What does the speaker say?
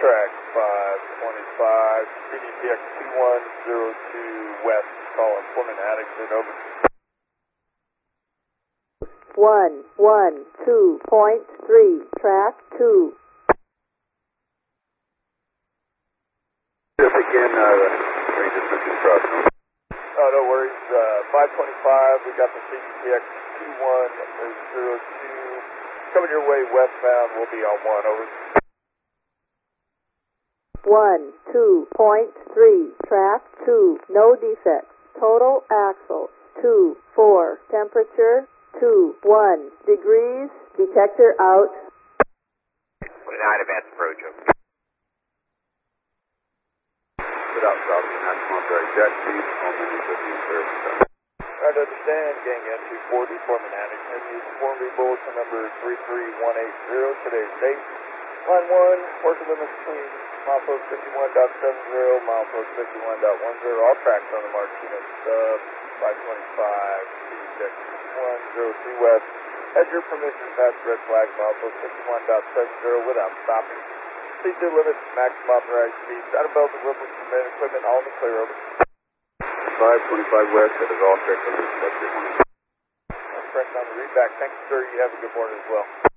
track 525, CDPX 2102 West, calling Foreman Addington, over. 112.3, track 2. This again, Rangers looking across. Oh, no worries. 525, we got the CDPX 2102 coming your way westbound. We'll be on 1, over. 12.3, track 2, no defects. Total axle 2-4, temperature 2-1 degrees. Detector out. 29 advance approach. Good out, south, national drive, jack speed, home and equipment service. Right, understand, gang N240, Foreman Addington, use Form B bulletin number 33180, today's date. Line 1, working limit between milepost 51.70, milepost 51.10, all tracks on the Martinez sub, 525, CDPX 2102 West. Has your permission to pass red flag, milepost 51.70 without stopping. Please do limit maximum authorized speed. Out of bells and whistles, permit equipment, all in the clear, over. 525 West, that is all correct on the inspection. That's correct on the readback. Thank you, sir. You have a good morning as well.